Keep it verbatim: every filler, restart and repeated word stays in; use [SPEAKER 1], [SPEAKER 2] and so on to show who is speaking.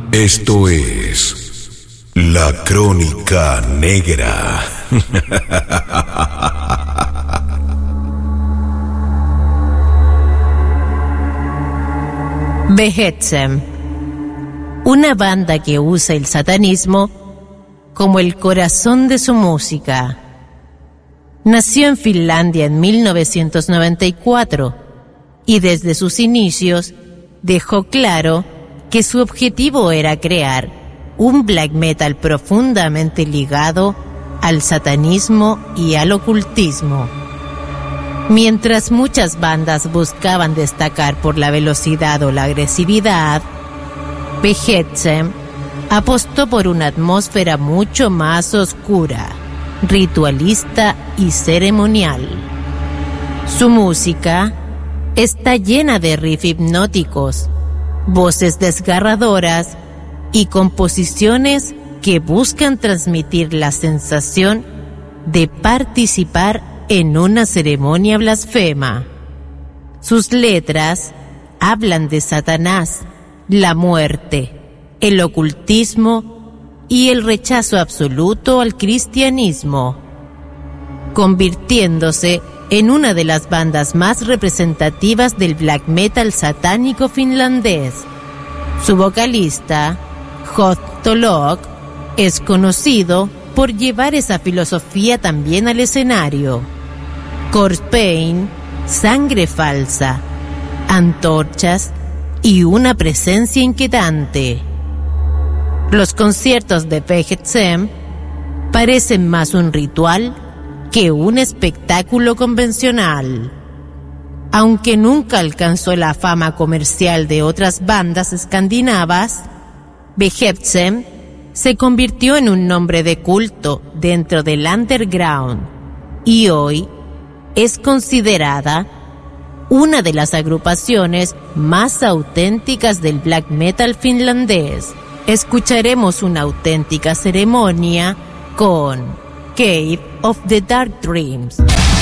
[SPEAKER 1] Esto es La Crónica Negra.
[SPEAKER 2] Behetsem, una banda que usa el satanismo como el corazón de su música. Nació en Finlandia en mil novecientos noventa y cuatro y desde sus inicios dejó claro que su objetivo era crear un black metal profundamente ligado al satanismo y al ocultismo. Mientras muchas bandas buscaban destacar por la velocidad o la agresividad, Behetsem apostó por una atmósfera mucho más oscura, ritualista y ceremonial. Su música está llena de riffs hipnóticos, voces desgarradoras y composiciones que buscan transmitir la sensación de participar en una ceremonia blasfema. Sus letras hablan de Satanás, la muerte, el ocultismo y el rechazo absoluto al cristianismo, convirtiéndose en una de las bandas más representativas del black metal satánico finlandés. Su vocalista, Hohtolok, es conocido por llevar esa filosofía también al escenario. Corpse Paint, sangre falsa, antorchas y una presencia inquietante. Los conciertos de Behetsem parecen más un ritual que un espectáculo convencional. Aunque nunca alcanzó la fama comercial de otras bandas escandinavas, Behetsem se convirtió en un nombre de culto dentro del underground y hoy es considerada una de las agrupaciones más auténticas del black metal finlandés. Escucharemos una auténtica ceremonia con Cave of the Dark Dreams.